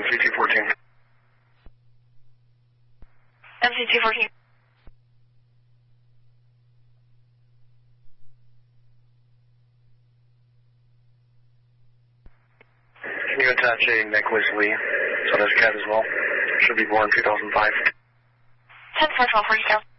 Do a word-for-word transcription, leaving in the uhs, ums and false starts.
M C two fourteen. M C two fourteen. Can you attach a Nicholas Lee? So that's cat as well. Should be born two thousand five. ten four twelve forty-two.